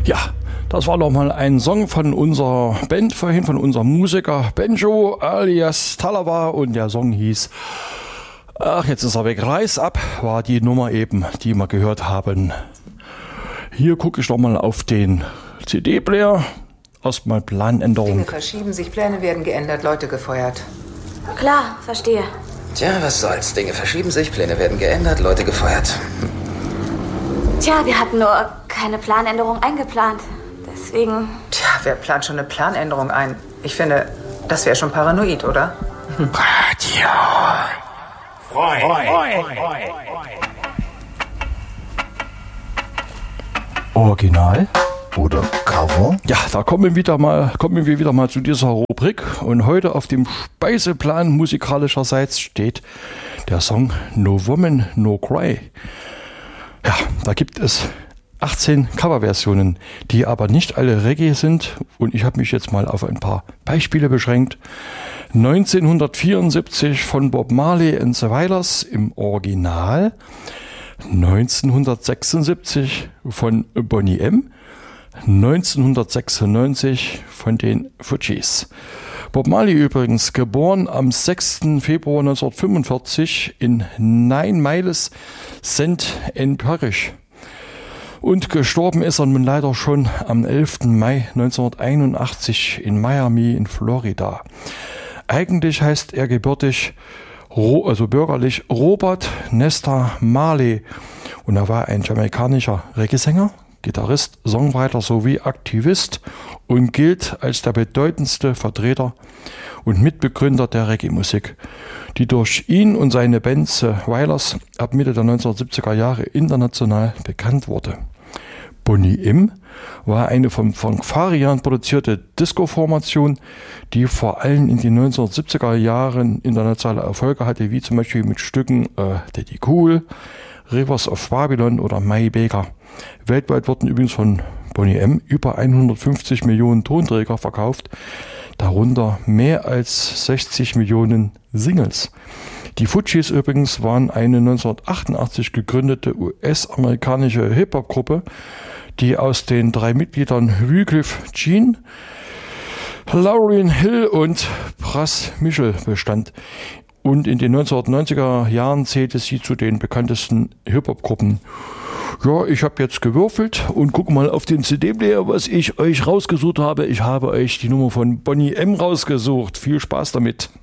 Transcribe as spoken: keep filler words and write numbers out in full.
Ja, das war nochmal ein Song von unserer Band vorhin, von unserem Musiker Benjo alias Talaba, und der Song hieß, ach, jetzt ist er weg, Reiß ab, war die Nummer eben, die wir gehört haben. Hier gucke ich nochmal auf den C D-Player. Erstmal Planänderung. Dinge verschieben sich, Pläne werden geändert, Leute gefeuert. Klar, verstehe. Tja, was soll's. Dinge verschieben sich, Pläne werden geändert, Leute gefeuert. Tja, wir hatten nur keine Planänderung eingeplant. Deswegen... Tja, wer plant schon eine Planänderung ein? Ich finde, das wäre schon paranoid, oder? Radio. Freund. Original oder Cover? Ja, da kommen, wieder mal, kommen wir wieder mal zu dieser Rubrik. Und heute auf dem Speiseplan musikalischerseits steht der Song No Woman, No Cry. Ja, da gibt es achtzehn Coverversionen, die aber nicht alle Reggae sind. Und ich habe mich jetzt mal auf ein paar Beispiele beschränkt. neunzehnhundertvierundsiebzig von Bob Marley and the Wailers im Original. neunzehnhundertsechsundsiebzig von Boney M. neunzehnhundertsechsundneunzig von den Fugees. Bob Marley übrigens, geboren am sechsten Februar neunzehnhundertfünfundvierzig in Nine Miles, Saint Ann Parish. Und gestorben ist er nun leider schon am elften Mai neunzehnhunderteinundachtzig in Miami in Florida. Eigentlich heißt er gebürtig, also bürgerlich, Robert Nesta Marley. Und er war ein jamaikanischer Reggae-Sänger, Gitarrist, Songwriter sowie Aktivist und gilt als der bedeutendste Vertreter und Mitbegründer der Reggae-Musik, die durch ihn und seine Band The Wailers ab Mitte der neunzehnhundertsiebziger Jahre international bekannt wurde. Boney M. war eine vom Frank Farian produzierte Disco-Formation, die vor allem in den neunzehnhundertsiebziger Jahren internationale Erfolge hatte, wie zum Beispiel mit Stücken äh, Daddy Cool, Rivers of Babylon oder My Baker. Weltweit wurden übrigens von Boney M. über hundertfünfzig Millionen Tonträger verkauft, darunter mehr als sechzig Millionen Singles. Die Fugees übrigens waren eine neunzehnhundertachtundachtzig gegründete U S-amerikanische Hip-Hop-Gruppe, die aus den drei Mitgliedern Wyclef Jean, Lauryn Hill und Pras Michel bestand. Und in den neunzehnhundertneunziger Jahren zählte sie zu den bekanntesten Hip-Hop-Gruppen. Ja, ich habe jetzt gewürfelt und gucke mal auf den C D-Player, was ich euch rausgesucht habe. Ich habe euch die Nummer von Boney M. rausgesucht. Viel Spaß damit.